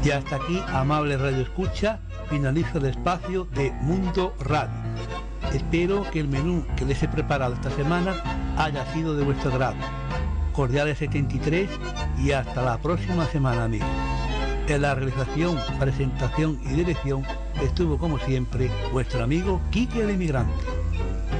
Y hasta aquí, amable Radio Escucha, finaliza el espacio de Mundo Radio. Espero que el menú que les he preparado esta semana haya sido de vuestro agrado. Cordiales 73 y hasta la próxima semana, amigos. En la realización, presentación y dirección estuvo como siempre vuestro amigo Quique el Inmigrante.